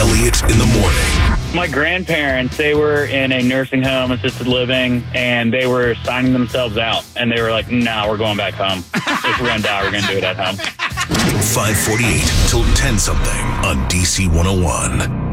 Elliott in the morning. My grandparents, they were in a nursing home, assisted living, and they were signing themselves out. And they were like, no, we're going back home. If we're going to die, we're going to do it at home. 548 till 10 something on DC 101.